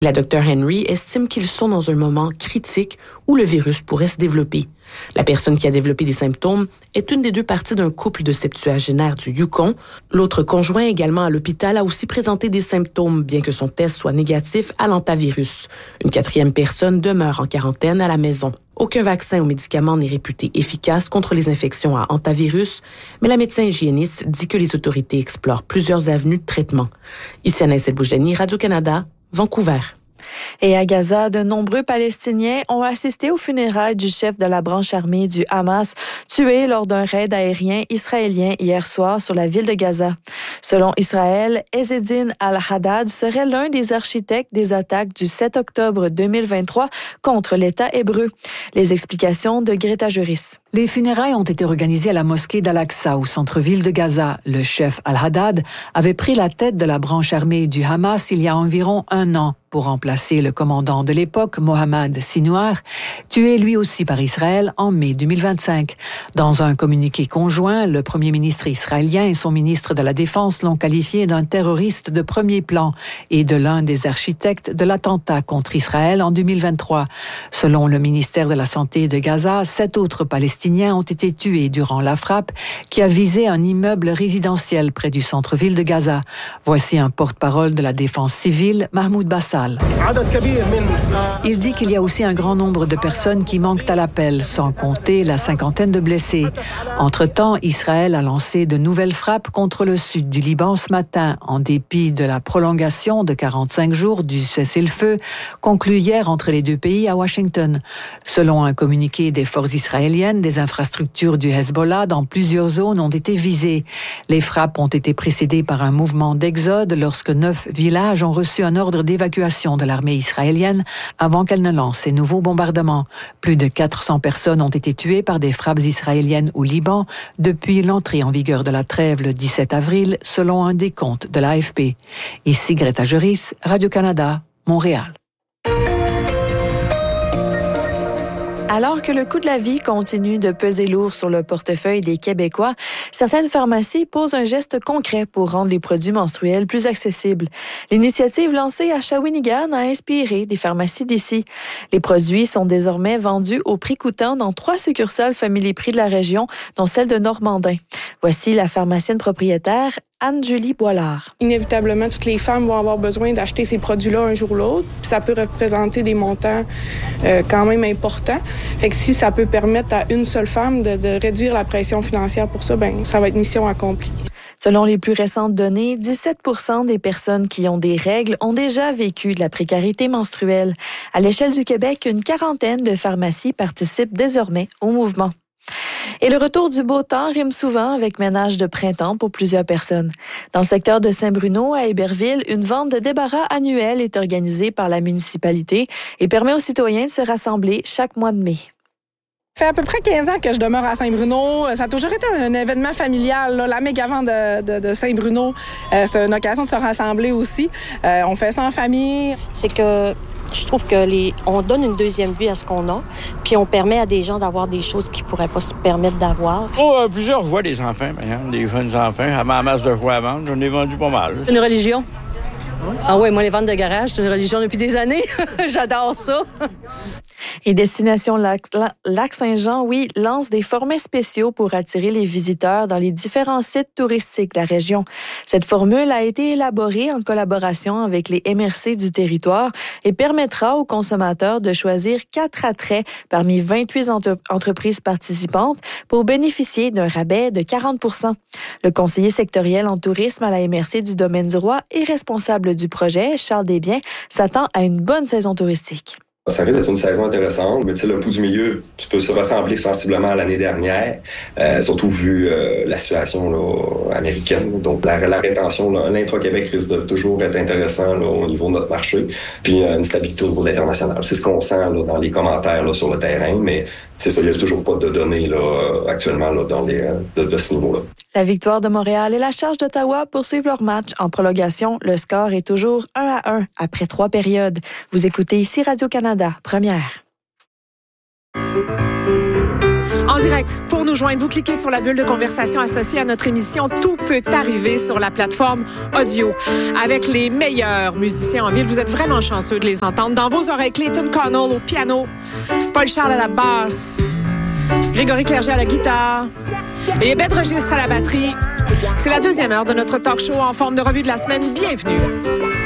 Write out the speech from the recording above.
La Dr Henry estime qu'ils sont dans un moment critique où le virus pourrait se développer. La personne qui a développé des symptômes est une des deux parties d'un couple de septuagénaires du Yukon. L'autre conjoint, également à l'hôpital, a aussi présenté des symptômes, bien que son test soit négatif à l'hantavirus. Une quatrième personne demeure en quarantaine à la maison. Aucun vaccin ou médicament n'est réputé efficace contre les infections à hantavirus, mais la médecin hygiéniste dit que les autorités explorent plusieurs avenues de traitement. Ici Anaïs El-Boujani, Radio-Canada, Vancouver. Et à Gaza, de nombreux Palestiniens ont assisté aux funérailles du chef de la branche armée du Hamas, tué lors d'un raid aérien israélien hier soir sur la ville de Gaza. Selon Israël, Ezzedine al-Haddad serait l'un des architectes des attaques du 7 octobre 2023 contre l'État hébreu. Les explications de Greta Juris. Les funérailles ont été organisées à la mosquée d'Al-Aqsa, au centre-ville de Gaza. Le chef al-Haddad avait pris la tête de la branche armée du Hamas il y a environ 1 an pour remplacer le commandant de l'époque, Mohammad Sinwar, tué lui aussi par Israël en mai 2025. Dans un communiqué conjoint, le premier ministre israélien et son ministre de la Défense l'ont qualifié d'un terroriste de premier plan et de l'un des architectes de l'attentat contre Israël en 2023. Selon le ministère de la Santé de Gaza, 7 autres Palestiniens ont été tués durant la frappe qui a visé un immeuble résidentiel près du centre-ville de Gaza. Voici un porte-parole de la défense civile, Mahmoud Bassal. Il dit qu'il y a aussi un grand nombre de personnes qui manquent à l'appel, sans compter la 50aine de blessés. Entre-temps, Israël a lancé de nouvelles frappes contre le sud du Liban ce matin, en dépit de la prolongation de 45 jours du cessez-le-feu conclu hier entre les deux pays à Washington. Selon un communiqué des forces israéliennes, des infrastructures du Hezbollah dans plusieurs zones ont été visées. Les frappes ont été précédées par un mouvement d'exode lorsque 9 villages ont reçu un ordre d'évacuation de l'armée israélienne avant qu'elle ne lance ses nouveaux bombardements. Plus de 400 personnes ont été tuées par des frappes israéliennes au Liban depuis l'entrée en vigueur de la trêve le 17 avril, selon un décompte de l'AFP. Ici Greta Juris, Radio-Canada, Montréal. Alors que le coût de la vie continue de peser lourd sur le portefeuille des Québécois, certaines pharmacies posent un geste concret pour rendre les produits menstruels plus accessibles. L'initiative lancée à Shawinigan a inspiré des pharmacies d'ici. Les produits sont désormais vendus au prix coûtant dans 3 succursales Family Prix de la région, dont celle de Normandin. Voici la pharmacienne propriétaire, Anne-Julie Boilard. Inévitablement, toutes les femmes vont avoir besoin d'acheter ces produits-là un jour ou l'autre. Puis ça peut représenter des montants quand même importants. Fait que si ça peut permettre à une seule femme de réduire la pression financière pour ça, ben ça va être mission accomplie. Selon les plus récentes données, 17% des personnes qui ont des règles ont déjà vécu de la précarité menstruelle. À l'échelle du Québec, une 40aine de pharmacies participent désormais au mouvement. Et le retour du beau temps rime souvent avec ménage de printemps pour plusieurs personnes. Dans le secteur de Saint-Bruno, à Héberville, une vente de débarras annuelle est organisée par la municipalité et permet aux citoyens de se rassembler chaque mois de mai. Ça fait à peu près 15 ans que je demeure à Saint-Bruno. Ça a toujours été un événement familial. Là. La méga-vente de Saint-Bruno, c'est une occasion de se rassembler aussi. On fait ça en famille. C'est que je trouve que on donne une deuxième vie à ce qu'on a, puis on permet à des gens d'avoir des choses qu'ils ne pourraient pas se permettre d'avoir. Plusieurs fois des enfants, des jeunes enfants. Avant la masse de jouets à vendre, j'en ai vendu pas mal. C'est une religion. Ah oui, moi, les ventes de garage, c'est une religion depuis des années. J'adore ça. Et Destination Lac-Saint-Jean, oui, lance des formats spéciaux pour attirer les visiteurs dans les différents sites touristiques de la région. Cette formule a été élaborée en collaboration avec les MRC du territoire et permettra aux consommateurs de choisir 4 attraits parmi 28 entreprises participantes pour bénéficier d'un rabais de 40%. Le conseiller sectoriel en tourisme à la MRC du Domaine du Roi et responsable du projet, Charles Desbiens, s'attend à une bonne saison touristique. Ça risque d'être une saison intéressante, mais tu sais, le pouls du milieu, tu peux se ressembler sensiblement à l'année dernière, surtout vu la situation là, américaine. Donc, la rétention, l'intra-Québec risque de toujours être intéressant là, au niveau de notre marché, puis une stabilité au niveau international. C'est ce qu'on sent là, dans les commentaires là, sur le terrain, mais c'est ça, il n'y a toujours pas de données là, actuellement là, de ce niveau-là. La Victoire de Montréal et la Charge d'Ottawa poursuivent leur match. En prolongation, le score est toujours 1-1 après 3 périodes. Vous écoutez ici Radio-Canada, première. En direct. Pour nous joindre, vous cliquez sur la bulle de conversation associée à notre émission. Tout peut arriver sur la plateforme audio. Avec les meilleurs musiciens en ville, vous êtes vraiment chanceux de les entendre. Dans vos oreilles, Clayton Connell au piano, Paul Charles à la basse, Grégory Clerget à la guitare et Bette Registre à la batterie. C'est la deuxième heure de notre talk show en forme de revue de la semaine. Bienvenue.